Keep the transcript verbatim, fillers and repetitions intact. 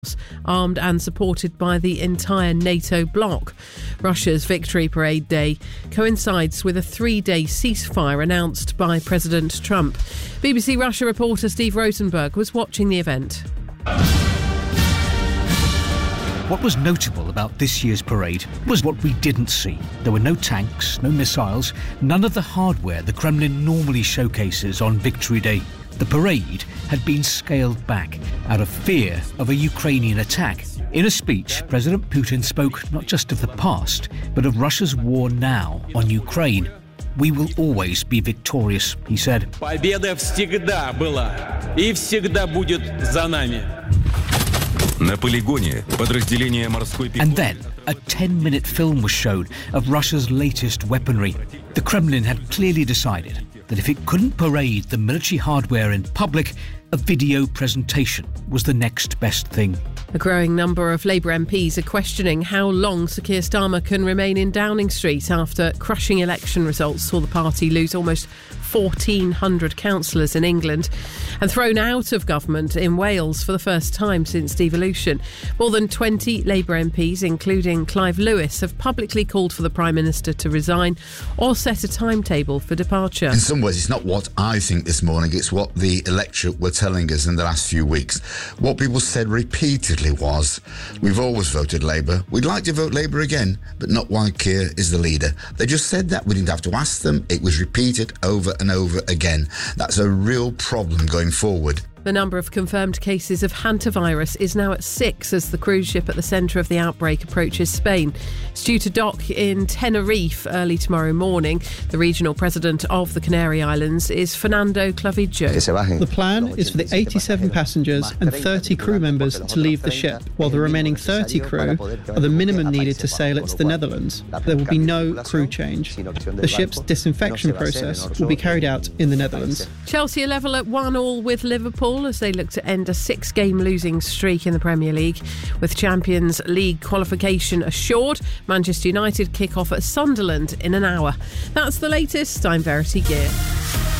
armed and supported by the entire NATO bloc. Russia's Victory Parade Day coincides with a three-day ceasefire announced by President Trump. B B C Russia reporter Steve Rosenberg was watching the event. What was notable about this year's parade was what we didn't see. There were no tanks, no missiles, none of the hardware the Kremlin normally showcases on Victory Day. The parade had been scaled back out of fear of a Ukrainian attack. In a speech, President Putin spoke not just of the past, but of Russia's war now on Ukraine. We will always be victorious, he said. Победа всегда была и всегда будет за нами. And then a ten-minute film was shown of Russia's latest weaponry. The Kremlin had clearly decided that if it couldn't parade the military hardware in public, a video presentation was the next best thing. A growing number of Labour M Ps are questioning how long Sir Keir Starmer can remain in Downing Street after crushing election results saw the party lose almost fourteen hundred councillors in England and thrown out of government in Wales for the first time since devolution. More than twenty Labour M Ps, including Clive Lewis, have publicly called for the Prime Minister to resign or set a timetable for departure. In some ways, it's not what I think this morning, it's what the electorate were telling us in the last few weeks. What people said repeatedly was, we've always voted Labour, we'd like to vote Labour again, but not while Keir is the leader. They just said that, we didn't have to ask them, it was repeated over and over again. That's a real problem going forward. The number of confirmed cases of hantavirus is now at six as the cruise ship at the centre of the outbreak approaches Spain. It's due to dock in Tenerife early tomorrow morning. The regional president of the Canary Islands is Fernando Clavijo. The plan is for the eighty-seven passengers and thirty crew members to leave the ship, while the remaining thirty crew are the minimum needed to sail it to the Netherlands. There will be no crew change. The ship's disinfection process will be carried out in the Netherlands. Chelsea are level at one all with Liverpool as they look to end a six-game losing streak in the Premier League. With Champions League qualification assured, Manchester United kick off at Sunderland in an hour. That's the latest. I'm Verity Gear.